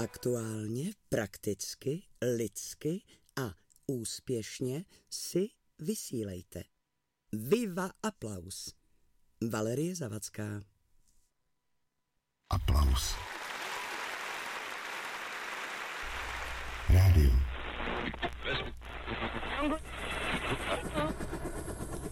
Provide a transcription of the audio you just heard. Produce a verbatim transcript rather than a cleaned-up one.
Aktuálně, prakticky, lidsky a úspěšně si vysílejte. Viva aplaus. Valerie Zavacká. Aplaus. Rádio.